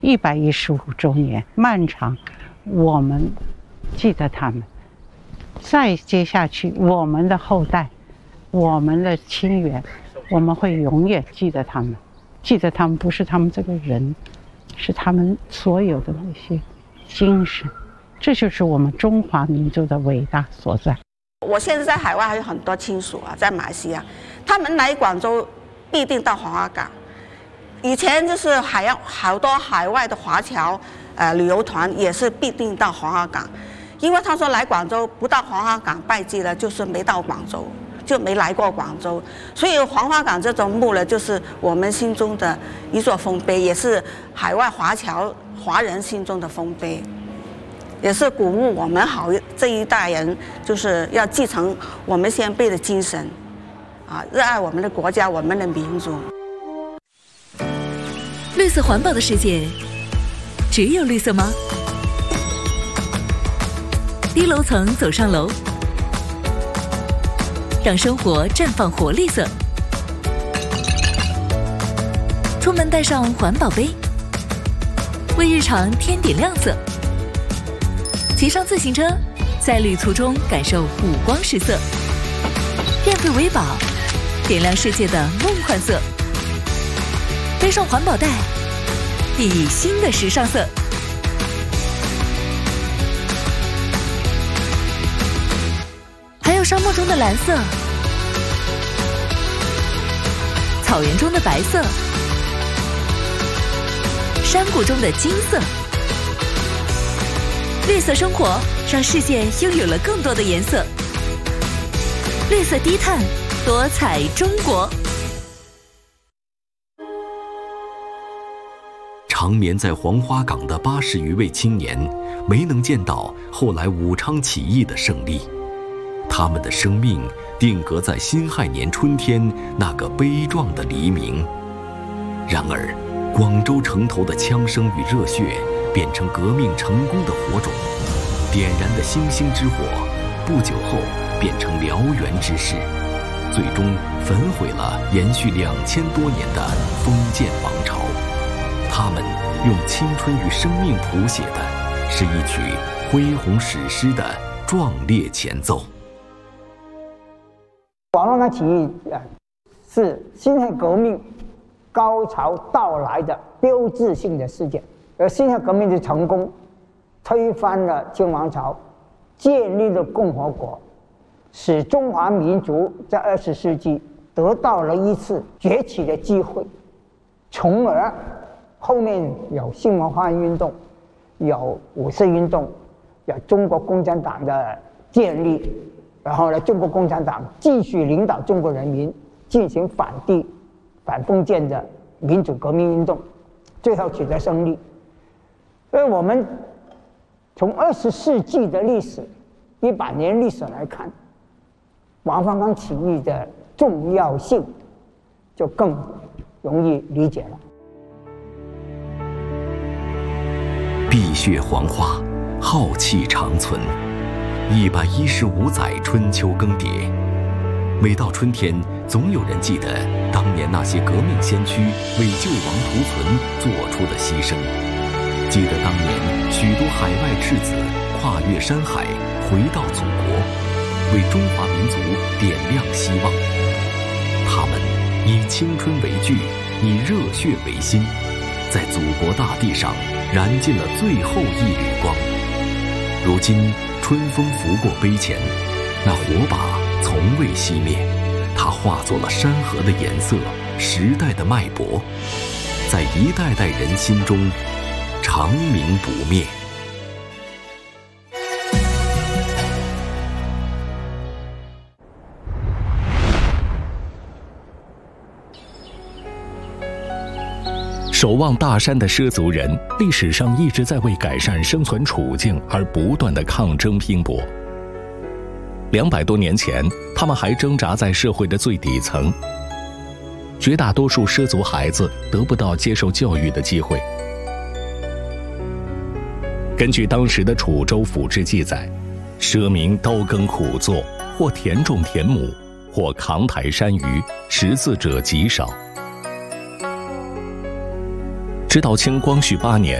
115周年漫长，我们记得他们，再接下去我们的后代，我们的亲缘，我们会永远记得他们。记得他们不是他们这个人，是他们所有的那些精神，这就是我们中华民族的伟大所在。 我现在在海外还有很多亲属啊，在马来西亚，他们来广州必定到黄花岗。以前就是好多海外的华侨旅游团也是必定到黄花岗，因为他说来广州不到黄花岗拜祭了，就是没到广州，就没来过广州。所以黄花岗这座墓呢，就是我们心中的一座丰碑，也是海外华人心中的丰碑，也是鼓舞我们好这一代人，就是要继承我们先辈的精神，啊，热爱我们的国家，我们的民族。 绿色环保的世界，只有绿色吗？低楼层走上楼，让生活绽放活力色。出门带上环保杯，为日常添点亮色。骑上自行车，在旅途中感受五光十色。变废为宝，点亮世界的梦幻色。背上环保袋，熠熠新的时尚色。还有沙漠中的蓝色，草原中的白色，山谷中的金色。绿色生活让世界拥有了更多的颜色。绿色低碳，多彩中国。 长眠在黄花岗的80余位青年，没能见到后来武昌起义的胜利，他们的生命定格在辛亥年春天那个悲壮的黎明。然而，广州城头的枪声与热血变成革命成功的火种，点燃的星星之火，不久后变成燎原之势，最终焚毁了延续2000多年的封建王朝。他们用青春与生命谱写的是一曲恢宏史诗的壮烈前奏。 黄花岗起义是辛亥革命高潮到来的标志性的事件，而辛亥革命的成功，推翻了清王朝，建立了共和国，使中华民族在20世纪得到了一次崛起的机会，从而后面有新文化运动，有五四运动，有中国共产党的建立，然后呢，中国共产党继续领导中国人民进行反封建的民主革命运动，最后取得胜利。所以我们从20世纪的历史100年历史来看，黄花岗起义的重要性就更容易理解了。 碧血黄花，浩气长存。115载春秋更迭，每到春天，总有人记得当年那些革命先驱为救亡图存做出的牺牲，记得当年许多海外赤子跨越山海回到祖国，为中华民族点亮希望。他们以青春为炬，以热血为心，在祖国大地上燃尽了最后一缕光。如今春风拂过碑前，那火把从未熄灭，它化作了山河的颜色，时代的脉搏，在一代代人心中长明不灭。 守望大山的畲族人，历史上一直在为改善生存处境而不断的抗争拼搏。200多年前，他们还挣扎在社会的最底层。绝大多数畲族孩子得不到接受教育的机会。根据当时的楚州府志记载，畲民刀耕苦作，或田种田亩，或扛抬山鱼，识字者极少。 直到清光绪8年，